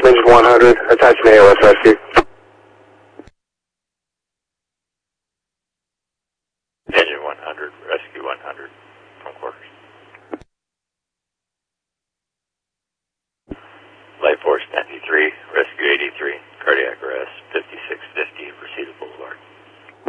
Engine 100, attaching AOS rescue. Engine 100, rescue 100, from quarters.